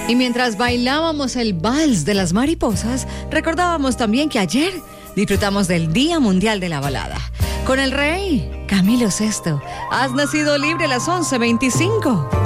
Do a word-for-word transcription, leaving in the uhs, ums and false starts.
Y mientras bailábamos el vals de las mariposas, recordábamos también que ayer disfrutamos del Día Mundial de la Balada. Con el rey Camilo sexto, has nacido libre a las once veinticinco.